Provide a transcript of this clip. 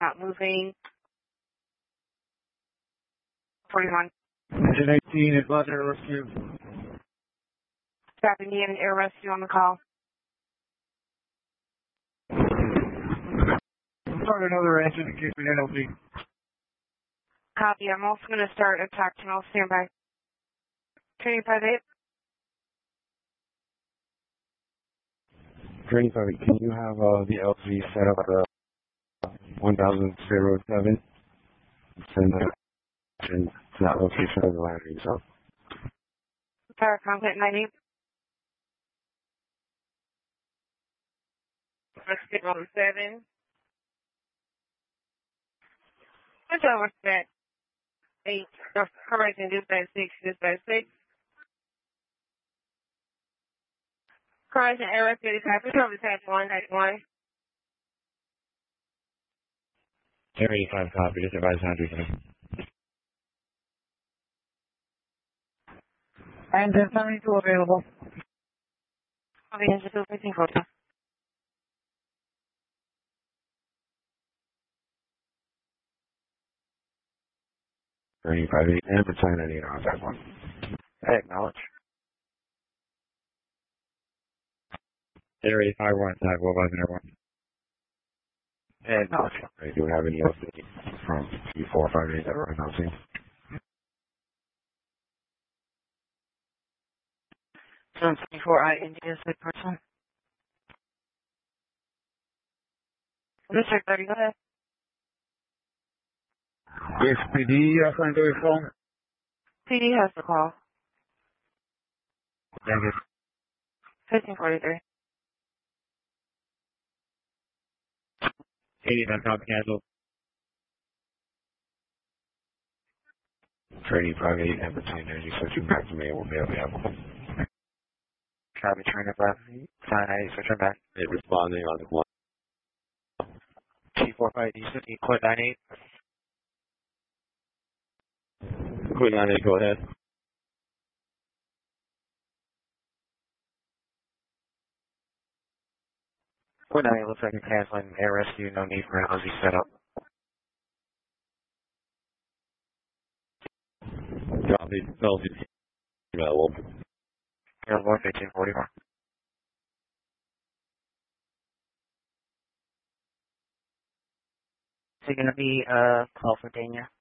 not moving. 41. Engine 18, advise air rescue. Copy, need an air rescue on the call. Start another engine in case we NLP. Copy, I'm also going to start a TAC tunnel. Stand by. 258. 358, can you have the LZ set up at 1007? Send that to that location of the landing zone. Power contact 90. Let's get on 7. Let's over set 8. Correction, dispatch 6, dispatch 6. Correction, air rescue, dispatch 1, type 1. Air 85 copy, just advise 100. Engine 72 available. Copy, engine 215 photo. Air 858, and for 1098 on that one. I acknowledge. Air 851, tag 1 and acknowledge. Do we have any else from 2458 that we're announcing? 724I India State person. District 30, go ahead. Yes, PD, trying to phone. PD has the call. Thank you. 1543. 89 copy cancel. 358 and for 1090, so you back to me, will be available. Copy, turn up left, 998, so turn back. It responding on the 1. T45, you said quit 98. Quit 98, go ahead. Quit 98, looks like you're canceling air rescue, no need for an LZ setup. Copy, LZ available. Air 11544. Is it going to be call for Dania?